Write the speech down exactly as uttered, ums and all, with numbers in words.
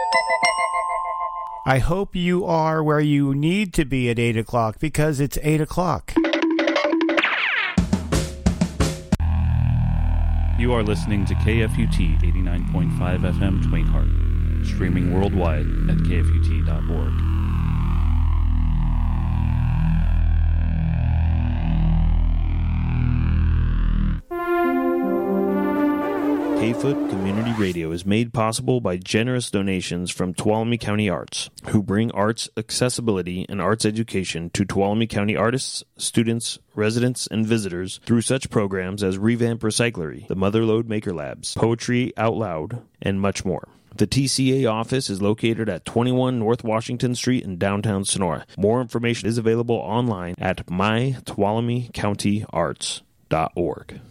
I hope you are where you need to be at eight o'clock, because it's eight o'clock. You are listening to K F U T eighty-nine point five F M Twain Harte, streaming worldwide at K F U T dot org. K-Foot Community Radio is made possible by generous donations from Tuolumne County Arts, who bring arts accessibility and arts education to Tuolumne County artists, students, residents, and visitors through such programs as Revamp Recyclery, the Motherlode Maker Labs, Poetry Out Loud, and much more. The T C A office is located at twenty-one North Washington Street in downtown Sonora. More information is available online at my tuolumne county arts dot org.